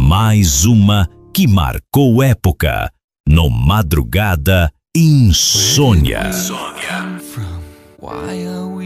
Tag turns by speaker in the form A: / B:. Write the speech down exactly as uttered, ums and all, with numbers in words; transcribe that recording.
A: Mais uma que marcou época no Madrugada Insônia.
B: Why are we